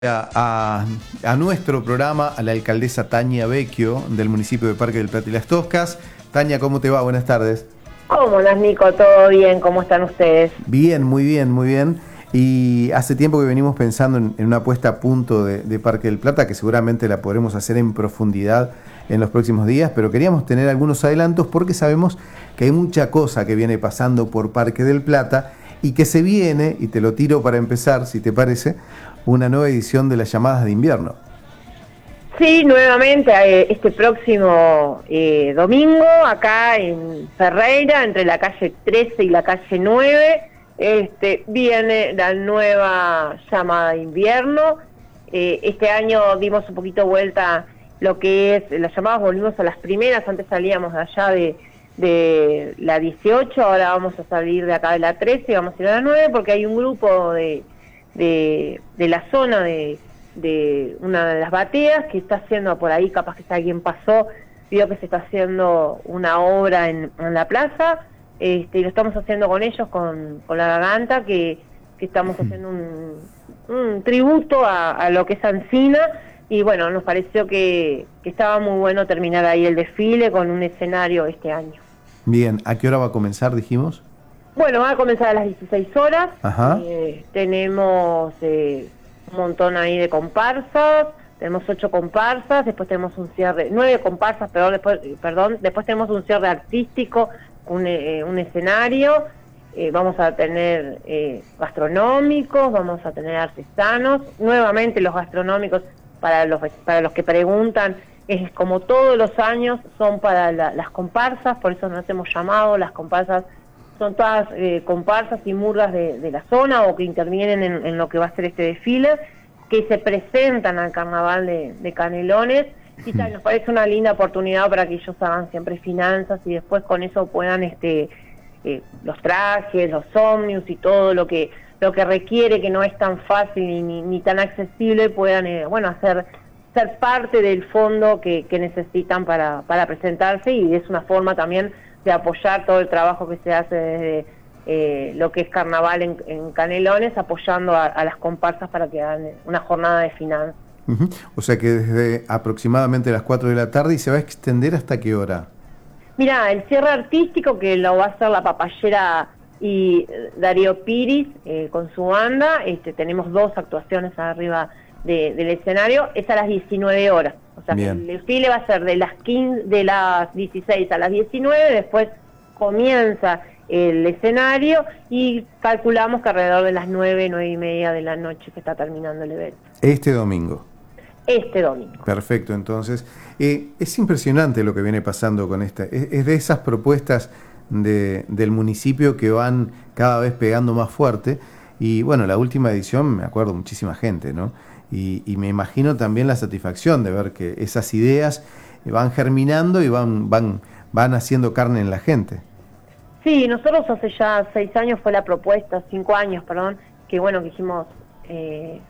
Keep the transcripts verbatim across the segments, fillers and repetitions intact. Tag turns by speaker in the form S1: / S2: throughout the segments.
S1: A, a, a nuestro programa, a la alcaldesa Tania Vecchio del municipio de Parque del Plata y Las Toscas. Tania, ¿cómo te va? Buenas tardes.
S2: ¿Cómo andas, Nico? ¿Todo bien? ¿Cómo están ustedes?
S1: Bien, muy bien, muy bien. Y hace tiempo que venimos pensando en, en una puesta a punto de, de Parque del Plata, que seguramente la podremos hacer en profundidad en los próximos días, pero queríamos tener algunos adelantos porque sabemos que hay mucha cosa que viene pasando por Parque del Plata y que se viene, y te lo tiro para empezar, si te parece, una nueva edición de las llamadas de invierno.
S2: Sí, nuevamente eh, este próximo eh, domingo, acá en Ferreira, entre la calle trece y la calle nueve, este, viene la nueva llamada de invierno. Eh, este año dimos un poquito vuelta lo que es las llamadas, volvimos a las primeras, antes salíamos de allá de, de la dieciocho, ahora vamos a salir de acá de la trece y vamos a ir a la nueve, porque hay un grupo de... De, de la zona de, de una de las bateas que está haciendo por ahí, capaz que si alguien pasó, vio que se está haciendo una obra en, en la plaza, este, y lo estamos haciendo con ellos, con, con la garganta, que, que estamos haciendo un, un tributo a, a lo que es Ancina, y bueno, nos pareció que, que estaba muy bueno terminar ahí el desfile con un escenario este año.
S1: Bien, ¿a qué hora va a comenzar, dijimos?
S2: Bueno, va a comenzar a las dieciséis horas.
S1: Eh,
S2: tenemos eh, un montón ahí de comparsas, tenemos ocho comparsas, después tenemos un cierre, nueve comparsas, perdón, después, perdón, después tenemos un cierre artístico, un, eh, un escenario, eh, vamos a tener eh, gastronómicos, vamos a tener artesanos, nuevamente los gastronómicos, para los, para los que preguntan, es como todos los años, son para la, las comparsas, por eso nos hemos llamado, las comparsas son todas eh, comparsas y murgas de, de la zona o que intervienen en, en lo que va a ser este desfile, que se presentan al carnaval de, de Canelones, y tal, nos parece una linda oportunidad para que ellos hagan siempre finanzas y después con eso puedan este eh, los trajes, los ómnibus y todo lo que lo que requiere, que no es tan fácil ni, ni, ni tan accesible, puedan eh, bueno hacer ser parte del fondo que, que necesitan para, para presentarse, y es una forma también de apoyar todo el trabajo que se hace desde eh, lo que es carnaval en, en Canelones, apoyando a, a las comparsas para que hagan una jornada de finanzas.
S1: Uh-huh. O sea que desde aproximadamente las cuatro de la tarde, ¿y se va a extender hasta qué hora?
S2: Mira, el cierre artístico, que lo va a hacer la Papayera y Darío Piris eh, con su banda, este, tenemos dos actuaciones arriba de, del escenario, es a las diecinueve horas. O sea, el desfile va a ser de las quince, de las dieciséis a las diecinueve, después comienza el escenario y calculamos que alrededor de las nueve, nueve y media de la noche que está terminando el evento.
S1: Este domingo.
S2: Este domingo.
S1: Perfecto, entonces. Eh, es impresionante lo que viene pasando con esta. Es, es de esas propuestas de, del municipio que van cada vez pegando más fuerte. Y bueno, la última edición, me acuerdo, muchísima gente, ¿no? Y, y me imagino también la satisfacción de ver que esas ideas van germinando y van, van, van haciendo carne en la gente.
S2: Sí, nosotros hace ya seis años fue la propuesta, cinco años, perdón, que bueno, que dijimos, eh,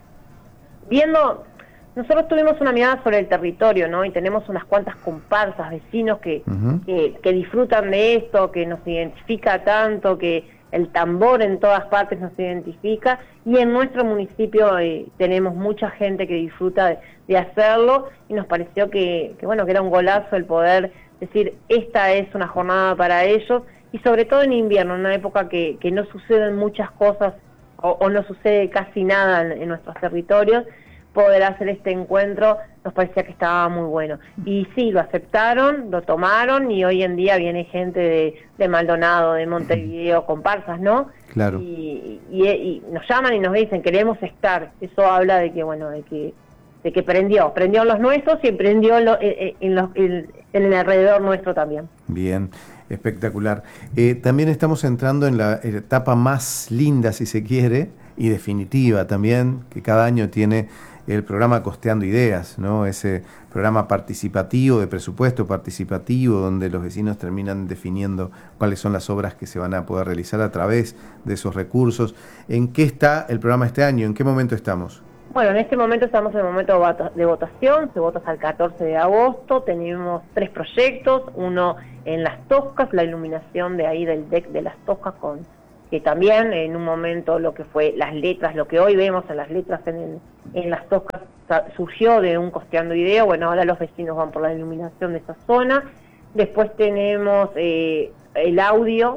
S2: viendo, nosotros tuvimos una mirada sobre el territorio, ¿no? Y tenemos unas cuantas comparsas, vecinos que, uh-huh. que, que disfrutan de esto, que nos identifica tanto, que el tambor en todas partes nos identifica, y en nuestro municipio eh, tenemos mucha gente que disfruta de, de hacerlo, y nos pareció que, que bueno que era un golazo el poder decir, esta es una jornada para ellos, y sobre todo en invierno, en una época que, que no suceden muchas cosas, o, o no sucede casi nada en, en nuestros territorios, poder hacer este encuentro nos parecía que estaba muy bueno. Y sí, lo aceptaron, lo tomaron, y hoy en día viene gente de, de Maldonado, de Montevideo, comparsas, ¿no?
S1: Claro.
S2: Y, y, y nos llaman y nos dicen, queremos estar. Eso habla de que, bueno, de que de que prendió, prendió en los nuestros y prendió en, lo, en, en, los, en, en el alrededor nuestro también.
S1: Bien, espectacular. Eh, también estamos entrando en la etapa más linda, si se quiere, y definitiva también, que cada año tiene el programa Costeando Ideas, ¿no? Ese programa participativo, de presupuesto participativo, donde los vecinos terminan definiendo cuáles son las obras que se van a poder realizar a través de esos recursos. ¿En qué está el programa este año? ¿En qué momento estamos?
S2: Bueno, en este momento estamos en el momento de votación, se vota hasta el catorce de agosto, tenemos tres proyectos, uno en Las Toscas, la iluminación de ahí del deck de Las Toscas con que también en un momento lo que fue las letras, lo que hoy vemos en las letras en, el, en las toscas, surgió de un Costeando Ideas. Bueno, ahora los vecinos van por la iluminación de esa zona. Después tenemos eh, el audio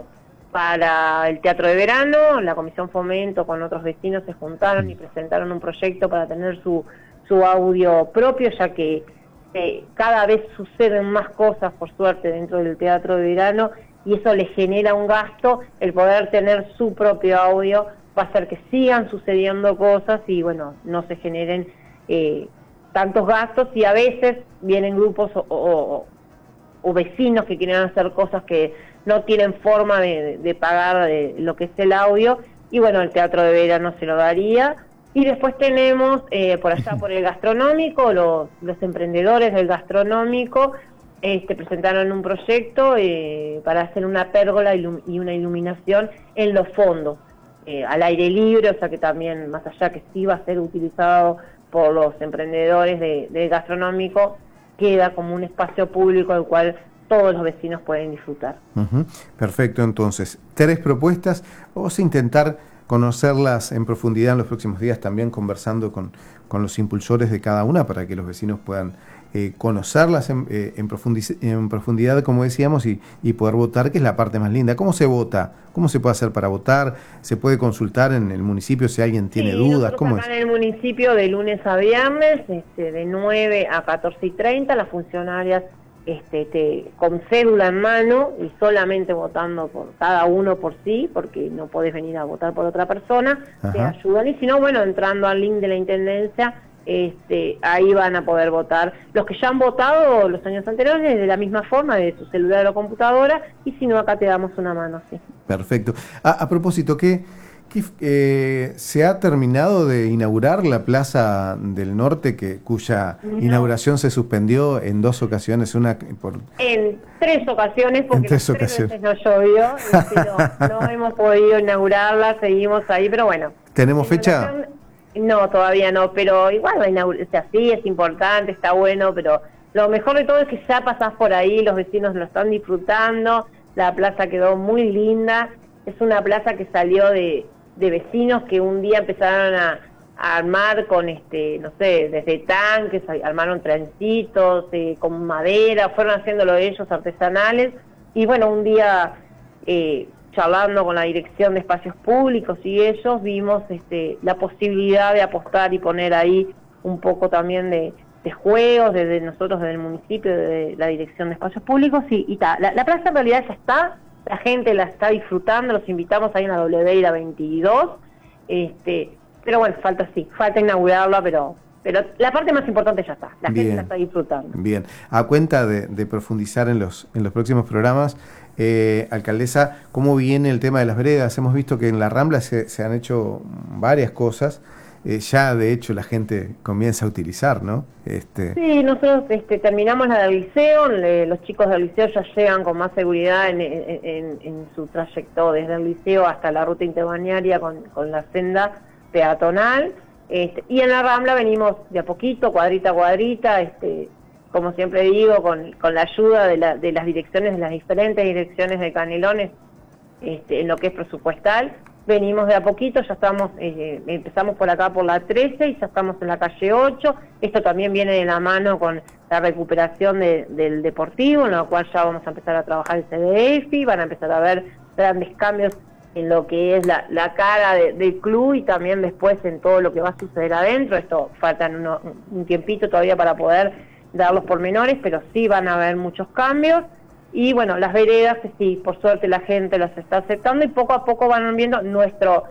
S2: para el Teatro de Verano. La Comisión Fomento con otros vecinos se juntaron y presentaron un proyecto para tener su, su audio propio, ya que eh, cada vez suceden más cosas, por suerte, dentro del Teatro de Verano, y eso le genera un gasto. El poder tener su propio audio va a hacer que sigan sucediendo cosas y, bueno, no se generen eh, tantos gastos, y a veces vienen grupos o, o, o vecinos que quieren hacer cosas que no tienen forma de, de pagar de lo que es el audio, y bueno, el Teatro de Verano se lo daría. Y después tenemos eh, por allá por el gastronómico, los, los emprendedores del gastronómico este, presentaron un proyecto eh, para hacer una pérgola y una iluminación en los fondos, eh, al aire libre, o sea que también, más allá que sí va a ser utilizado por los emprendedores de, del gastronómico, queda como un espacio público al cual todos los vecinos pueden disfrutar.
S1: Uh-huh. Perfecto, entonces, tres propuestas. Vamos a intentar conocerlas en profundidad en los próximos días, también conversando con, con los impulsores de cada una para que los vecinos puedan eh, conocerlas en, eh, en, profundiz- en profundidad, como decíamos, y, y poder votar, que es la parte más linda. ¿Cómo se vota? ¿Cómo se puede hacer para votar? ¿Se puede consultar en el municipio si alguien tiene
S2: sí,
S1: dudas? ¿Cómo
S2: acá
S1: es?
S2: En el municipio de lunes a viernes, este, de nueve a catorce y treinta, las funcionarias Este, te, con cédula en mano y solamente votando por cada uno por sí, porque no podés venir a votar por otra persona, Ajá. te ayudan. Y si no, bueno, entrando al link de la Intendencia, este, ahí van a poder votar los que ya han votado los años anteriores de la misma forma, de su celular o computadora, y si no, acá te damos una mano, sí.
S1: Perfecto. A, a propósito, ¿qué, qué eh, se ha terminado de inaugurar la Plaza del Norte, que cuya no. inauguración se suspendió en dos ocasiones? Una por...
S2: En tres ocasiones, porque
S1: en tres
S2: las
S1: ocasiones.
S2: tres veces no llovió, no, no hemos podido inaugurarla, seguimos ahí, pero bueno.
S1: ¿Tenemos fecha?
S2: No, todavía no, pero igual, o sea, sí, es importante, está bueno, pero lo mejor de todo es que ya pasás por ahí, los vecinos lo están disfrutando, la plaza quedó muy linda, es una plaza que salió de, de vecinos que un día empezaron a, a armar con, este no sé, desde tanques, armaron trencitos, eh, con madera, fueron haciéndolo ellos artesanales, y bueno, un día... Eh, charlando con la Dirección de Espacios Públicos y ellos, vimos este, la posibilidad de apostar y poner ahí un poco también de, de juegos desde nosotros, desde el municipio, de la Dirección de Espacios Públicos, y, y ta. La, la plaza en realidad ya está, la gente la está disfrutando, los invitamos ahí en la W y la veintidós, este, pero bueno, falta sí, falta inaugurarla, pero... Pero la parte más importante ya está, la
S1: bien,
S2: gente la está disfrutando.
S1: Bien, a cuenta de, de profundizar en los, en los próximos programas, eh, alcaldesa, ¿cómo viene el tema de las veredas? Hemos visto que en la Rambla se, se han hecho varias cosas, eh, ya de hecho la gente comienza a utilizar, ¿no? Este...
S2: Sí, nosotros este, terminamos la del liceo, le, los chicos del liceo ya llegan con más seguridad en, en, en, en su trayecto desde el liceo hasta la ruta interbalnearia con, con la senda peatonal. Este, y en la Rambla venimos de a poquito, cuadrita a cuadrita, este, como siempre digo, con, con la ayuda de, la, de las direcciones, de las diferentes direcciones de Canelones, este, en lo que es presupuestal, venimos de a poquito, ya estamos, eh, empezamos por acá por la trece y ya estamos en la calle ocho, esto también viene de la mano con la recuperación de, del deportivo, en lo cual ya vamos a empezar a trabajar el C D F, van a empezar a ver grandes cambios en lo que es la, la cara de, del club y también después en todo lo que va a suceder adentro. Esto faltan uno, un tiempito todavía para poder dar los pormenores, pero sí van a haber muchos cambios. Y bueno, las veredas, sí, por suerte la gente las está aceptando y poco a poco van viendo nuestro,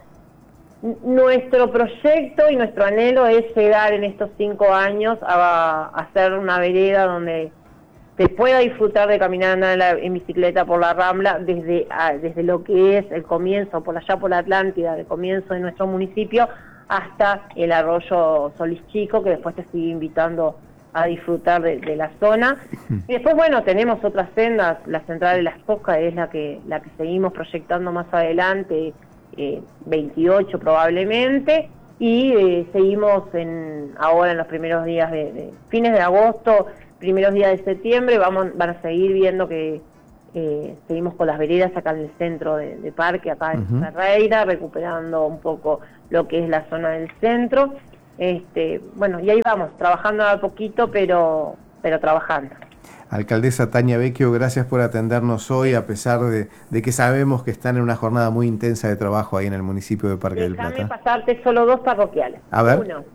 S2: nuestro proyecto y nuestro anhelo es llegar en estos cinco años a, a hacer una vereda donde se pueda disfrutar de caminar en, la, en bicicleta por la Rambla desde, a, desde lo que es el comienzo, por allá por la Atlántida, el comienzo de nuestro municipio, hasta el arroyo Solís Chico, que después te sigue invitando a disfrutar de, de la zona. Y después, bueno, tenemos otras sendas, la central de Las Toscas es la que, la que seguimos proyectando más adelante, eh, veintiocho probablemente, y eh, seguimos en ahora en los primeros días de, de fines de agosto, primeros días de septiembre, vamos, van a seguir viendo que Eh, seguimos con las veredas acá en el centro de, de parque, acá en
S1: Uh-huh.
S2: Ferreira, recuperando un poco lo que es la zona del centro. Este, bueno, y ahí vamos, trabajando a poquito, pero, pero trabajando.
S1: Alcaldesa Tania Vecchio, gracias por atendernos hoy, a pesar de, de que sabemos que están en una jornada muy intensa de trabajo ahí en el municipio de Parque del
S2: Déjame
S1: Plata.
S2: pasarte solo dos parroquiales.
S1: A ver.
S2: Uno,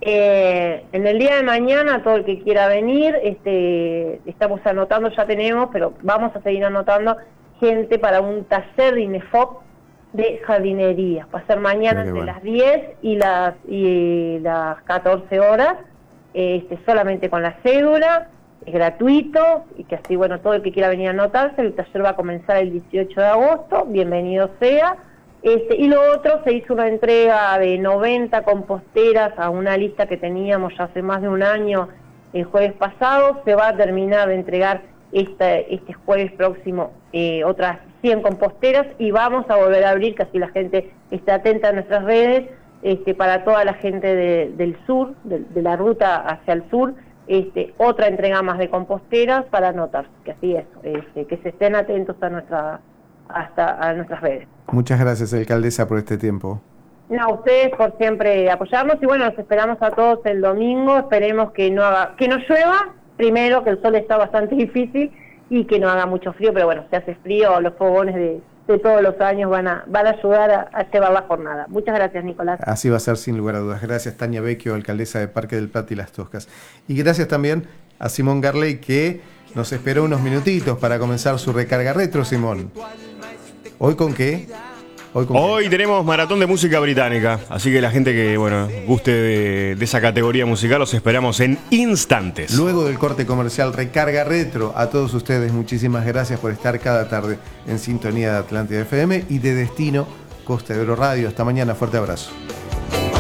S2: eh, en el día de mañana, todo el que quiera venir, este, estamos anotando, ya tenemos, pero vamos a seguir anotando gente para un taller de INEFOP de jardinería. Va a ser mañana
S1: Qué
S2: entre
S1: bueno.
S2: las diez y las, y las catorce horas, este, solamente con la cédula. Es gratuito y que así, bueno, todo el que quiera venir a anotarse, el taller va a comenzar el dieciocho de agosto, bienvenido sea. Este, y lo otro, se hizo una entrega de noventa composteras a una lista que teníamos ya hace más de un año el jueves pasado. Se va a terminar de entregar este, este jueves próximo eh, otras cien composteras y vamos a volver a abrir, que así la gente esté atenta a nuestras redes, este, para toda la gente de, del sur, de, de la ruta hacia el sur. Este, otra entrega más de composteras para anotarse, que así es, este, que se estén atentos a nuestra hasta a nuestras redes.
S1: Muchas gracias, alcaldesa, por este tiempo.
S2: No, a ustedes por siempre apoyarnos y bueno, los esperamos a todos el domingo. Esperemos que no haga, que no llueva, primero, que el sol está bastante difícil y que no haga mucho frío, pero bueno, si hace frío, los fogones de, de todos los años van a, van a ayudar a, a llevar la jornada. Muchas gracias, Nicolás.
S1: Así va a ser sin lugar a dudas. Gracias, Tania Vecchio, alcaldesa de Parque del Plata y Las Toscas. Y gracias también a Simón Garley, que nos esperó unos minutitos para comenzar su recarga retro, Simón. ¿Hoy con qué? Hoy, con
S3: Hoy
S1: qué?
S3: tenemos maratón de música británica, así que la gente que, bueno, guste de, de esa categoría musical, los esperamos en instantes.
S1: Luego del corte comercial, recarga retro. A todos ustedes, muchísimas gracias por estar cada tarde en sintonía de Atlántida F M y de Destino Costa de Oro Radio. Hasta mañana, fuerte abrazo.